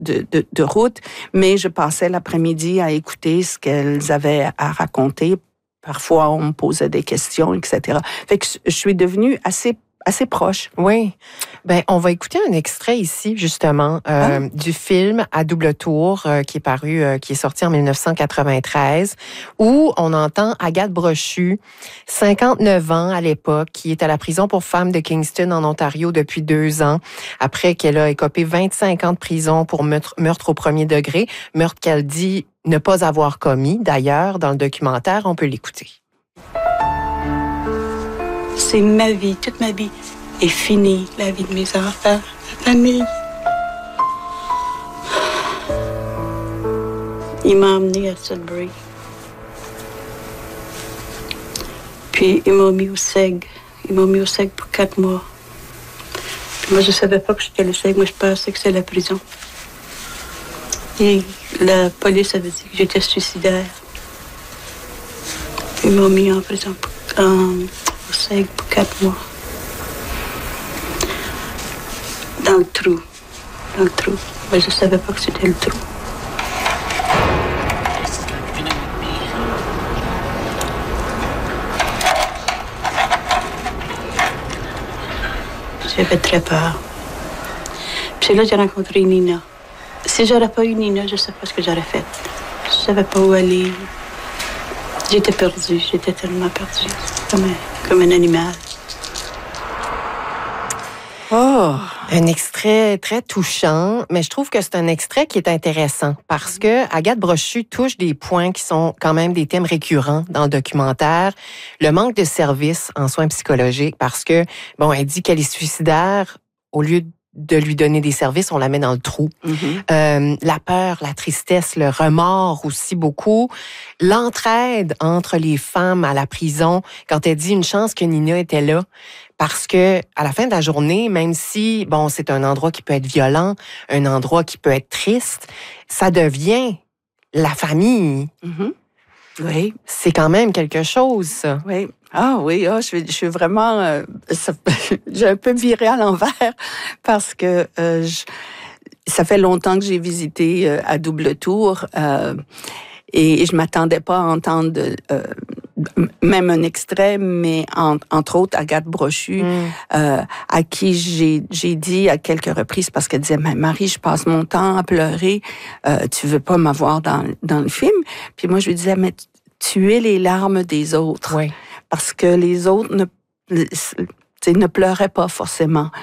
de route, mais je passais l'après-midi à écouter ce qu'elles avaient à raconter. Parfois, on me posait des questions, etc. Fait que je suis devenue assez proche. Oui. Ben, on va écouter un extrait ici, justement, du film À double tour, qui est sorti en 1993, où on entend Agathe Brochu, 59 ans à l'époque, qui est à la prison pour femmes de Kingston, en Ontario, depuis 2 ans, après qu'elle a écopé 25 ans de prison pour meurtre au premier degré, meurtre qu'elle dit ne pas avoir commis. D'ailleurs, dans le documentaire, on peut l'écouter. C'est ma vie, toute ma vie est finie, la vie de mes enfants, ma famille. Il m'a emmené à Sudbury. Puis il m'a mis au SEG. Il m'a mis au SEG pour 4 mois. Puis moi, je savais pas que c'était le SEG, moi je pensais que c'était la prison. Et la police avait dit que j'étais suicidaire. Ils m'ont mis en prison au SEG pour 4 mois. Dans le trou. Mais je savais pas que c'était le trou. J'avais très peur. Puis c'est là que j'ai rencontré Nina. Si j'aurais pas eu Nina, je sais pas ce que j'aurais fait. Je savais pas où aller. J'étais perdue. J'étais tellement perdue. Comme un animal. Oh! Un extrait très touchant, mais je trouve que c'est un extrait qui est intéressant parce que Agathe Brochu touche des points qui sont quand même des thèmes récurrents dans le documentaire. Le manque de services en soins psychologiques parce que, bon, elle dit qu'elle est suicidaire. Au lieu de lui donner des services, on la met dans le trou. La peur, la tristesse, le remords aussi beaucoup. L'entraide entre les femmes à la prison, quand elle dit une chance que Nina était là, parce que à la fin de la journée, même si, bon, c'est un endroit qui peut être violent, un endroit qui peut être triste, ça devient la famille. Oui. C'est quand même quelque chose, ça. Oui. Ah oui, je suis vraiment... j'ai un peu viré à l'envers parce que ça fait longtemps que j'ai visité à double tour et je m'attendais pas à entendre même un extrait, mais entre autres Agathe Brochu, à qui j'ai dit à quelques reprises, parce qu'elle disait, mais Marie, je passe mon temps à pleurer, tu veux pas m'avoir dans le film? Puis moi, je lui disais, mais tu es les larmes des autres. Oui. Parce que les autres ne pleuraient pas forcément.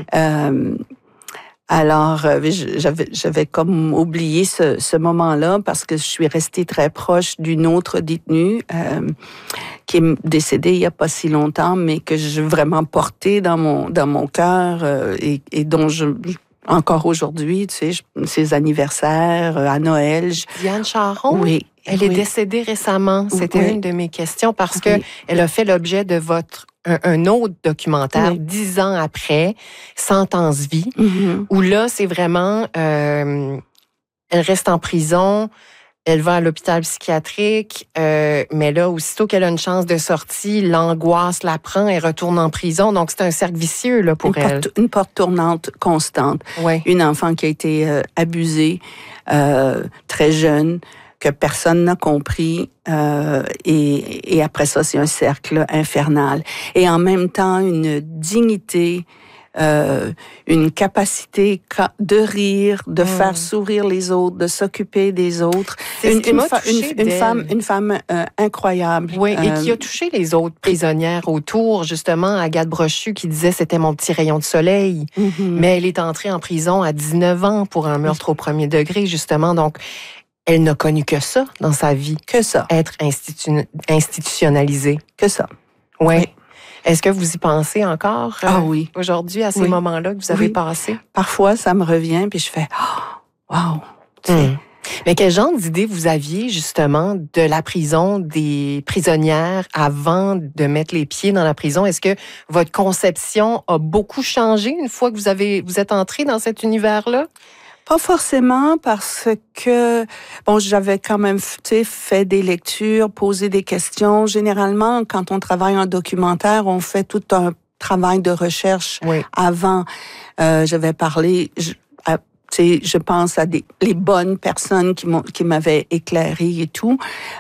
Alors, j'avais comme oublié ce moment-là parce que je suis restée très proche d'une autre détenue qui est décédée il y a pas si longtemps, mais que j'ai vraiment portée dans mon cœur et dont encore aujourd'hui, tu sais, ses anniversaires, à Noël. Diane Charon? Oui. Elle est décédée récemment. C'était une de mes questions parce que elle a fait l'objet de un autre documentaire 10 ans après, Sentence vie, où là, c'est vraiment, elle reste en prison, elle va à l'hôpital psychiatrique, mais là, aussitôt qu'elle a une chance de sortie, l'angoisse la prend, elle retourne en prison. Donc, c'est un cercle vicieux là, pour elle. Une porte tournante constante. Ouais. Une enfant qui a été abusée très jeune, que personne n'a compris, et après ça, c'est un cercle infernal. Et en même temps, une dignité, une capacité de rire, de faire sourire les autres, de s'occuper des autres. Une femme incroyable. Oui, et qui a touché les autres prisonnières autour. Justement, Agathe Brochu qui disait c'était mon petit rayon de soleil. Mais elle est entrée en prison à 19 ans pour un meurtre au premier degré, justement. Donc, elle n'a connu que ça dans sa vie. Que ça. Être institutionnalisée. Que ça. Oui. Est-ce que vous y pensez encore oui. aujourd'hui à ces moments-là que vous avez passés? Parfois, ça me revient puis je fais « wow ». Mais quel genre d'idée vous aviez justement de la prison, des prisonnières avant de mettre les pieds dans la prison? Est-ce que votre conception a beaucoup changé une fois que vous êtes entré dans cet univers-là? Pas forcément parce que, bon, j'avais quand même, fait des lectures, posé des questions. Généralement, quand on travaille en documentaire, on fait tout un travail de recherche avant. J'avais parlé, je pense à les bonnes personnes qui m'avaient éclairé et tout.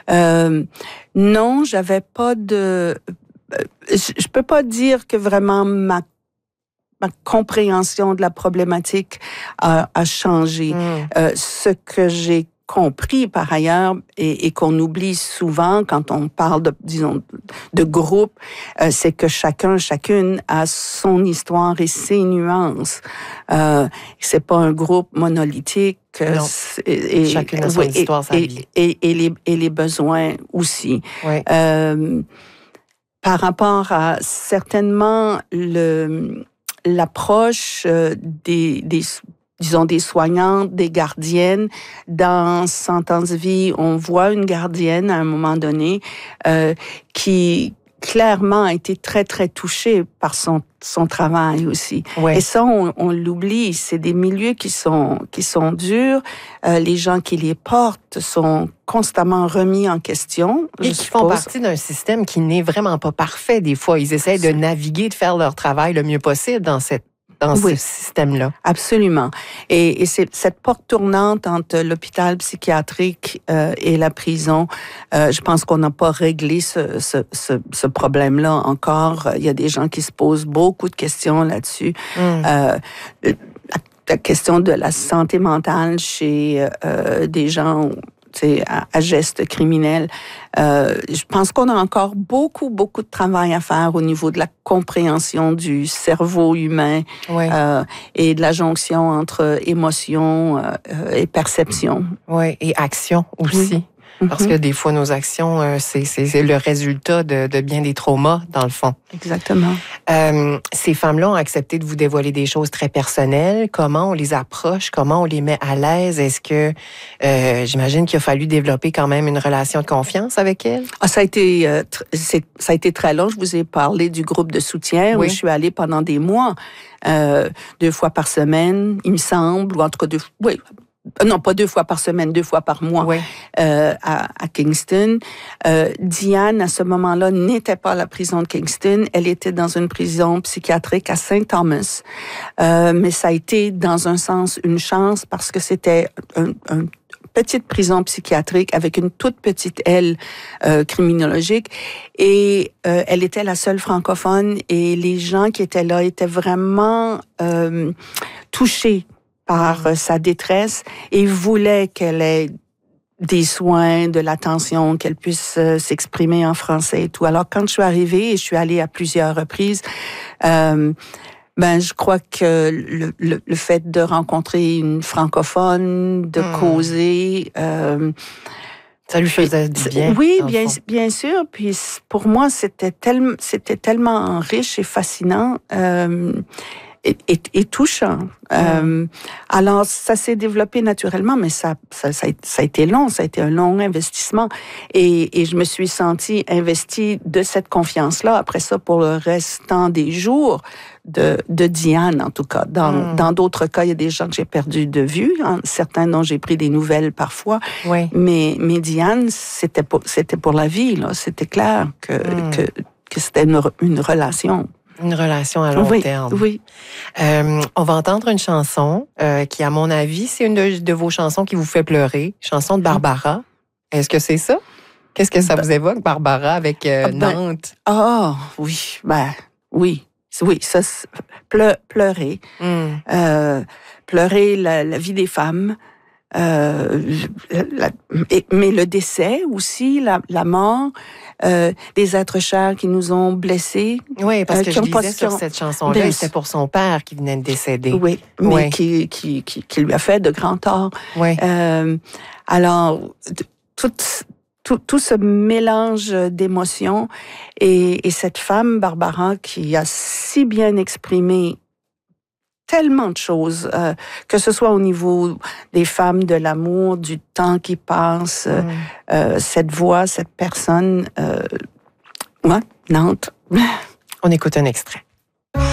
Non, j'avais pas de... Je peux pas dire que vraiment ma compréhension de la problématique a changé. Ce que j'ai compris par ailleurs et qu'on oublie souvent quand on parle de groupe, c'est que chacune a son histoire et ses nuances. C'est pas un groupe monolithique. Chacune a son histoire, sa vie. Et les besoins aussi. Oui. Par rapport à certainement l'approche des soignantes, des gardiennes. Dans Sentence Vie, on voit une gardienne à un moment donné qui clairement a été très, très touchée par son travail aussi. Ouais. Et ça, on l'oublie. C'est des milieux qui sont durs. Les gens qui les portent sont constamment remis en question. Et qui font partie d'un système qui n'est vraiment pas parfait. Des fois, ils essaient de naviguer, de faire leur travail le mieux possible dans ce système-là. Absolument. Et c'est cette porte tournante entre l'hôpital psychiatrique et la prison. Je pense qu'on n'a pas réglé ce problème-là encore. Il y a des gens qui se posent beaucoup de questions là-dessus. La question de la santé mentale chez des gens à gestes criminels. Je pense qu'on a encore beaucoup de travail à faire au niveau de la compréhension du cerveau humain et de la jonction entre émotion et perception. Oui, et action aussi. Parce que des fois, nos actions, c'est le résultat de bien des traumas, dans le fond. Exactement. Ces femmes-là ont accepté de vous dévoiler des choses très personnelles. Comment on les approche? Comment on les met à l'aise? Est-ce que, j'imagine qu'il a fallu développer quand même une relation de confiance avec elles? Ça a été très long. Je vous ai parlé du groupe de soutien où je suis allée pendant des mois, 2 fois par semaine, il me semble, ou en tout cas non, pas 2 fois par semaine, 2 fois par mois à Kingston. Diane, à ce moment-là, n'était pas à la prison de Kingston. Elle était dans une prison psychiatrique à St. Thomas. Mais ça a été, dans un sens, une chance parce que c'était une petite prison psychiatrique avec une toute petite aile criminologique. Et elle était la seule francophone et les gens qui étaient là étaient vraiment touchés par sa détresse et voulait qu'elle ait des soins, de l'attention, qu'elle puisse s'exprimer en français et tout. Alors, quand je suis arrivée, et je suis allée à plusieurs reprises, je crois que le fait de rencontrer une francophone, de causer... ça lui faisait du bien. Oui, bien sûr. Puis pour moi, c'était tellement riche et fascinant. Et touchant. Alors, ça s'est développé naturellement, mais ça a été long, ça a été un long investissement. Et je me suis sentie investie de cette confiance-là, après ça, pour le restant des jours de Diane, en tout cas. Dans d'autres cas, il y a des gens que j'ai perdus de vue, certains dont j'ai pris des nouvelles parfois. Oui. Mais Diane, c'était pour la vie, là. C'était clair que c'était une relation. Une relation à long terme. Oui. On va entendre une chanson qui, à mon avis, c'est une de vos chansons qui vous fait pleurer. Chanson de Barbara. Est-ce que c'est ça? Qu'est-ce que ça vous évoque, Barbara, avec Nantes? Oui. Oui. Oui, ça, pleurer. Pleurer la vie des femmes. Mais le décès aussi, la mort, des êtres chers qui nous ont blessés. Oui, parce que je disais sur cette chanson-là, c'était pour son père qui venait de décéder. Oui, mais qui lui a fait de grands torts. Oui. Alors, tout ce mélange d'émotions et cette femme, Barbara, qui a si bien exprimé tellement de choses, que ce soit au niveau des femmes, de l'amour, du temps qui passe, cette voix, cette personne, Nantes. On écoute un extrait.